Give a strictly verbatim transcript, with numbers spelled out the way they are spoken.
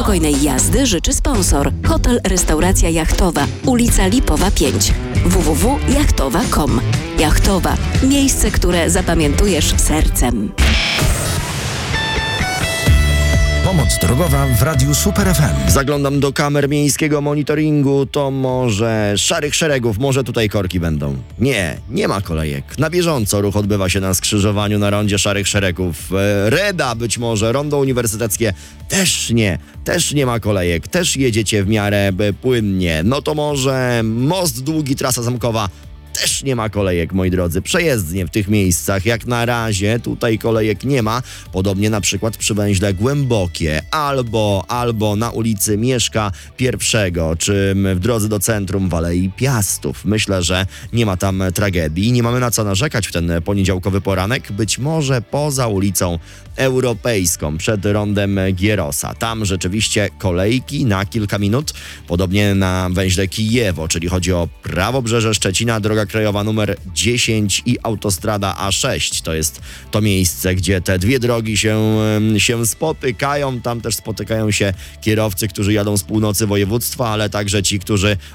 Spokojnej jazdy życzy sponsor. Hotel Restauracja Jachtowa, ulica Lipowa pięć. w w w kropka jachtowa kropka com. Jachtowa. Miejsce, które zapamiętujesz sercem. Pomoc drogowa w Radiu Super F M. Zaglądam do kamer miejskiego monitoringu, to może szarych szeregów, może tutaj korki będą. Nie, nie ma kolejek. Na bieżąco ruch odbywa się na skrzyżowaniu na rondzie szarych szeregów. E, Reda być może, rondo uniwersyteckie też nie. Też nie ma kolejek, też jedziecie w miarę e, płynnie. No to może most długi, trasa zamkowa. Też nie ma kolejek, moi drodzy. Przejezdnie w tych miejscach. Jak na razie tutaj kolejek nie ma. Podobnie na przykład przy węźle Głębokie albo, albo na ulicy Mieszka Pierwszego, czy w drodze do centrum w Alei Piastów. Myślę, że nie ma tam tragedii. Nie mamy na co narzekać w ten poniedziałkowy poranek. Być może poza ulicą Europejską, przed rondem Gierosa. Tam rzeczywiście kolejki na kilka minut. Podobnie na węźle Kijewo, czyli chodzi o prawobrzeże Szczecina, droga krajowa numer dziesięć i autostrada A sześć. To jest to miejsce, gdzie te dwie drogi się, się spotykają. Tam też spotykają się kierowcy, którzy jadą z północy województwa, ale także ci, którzy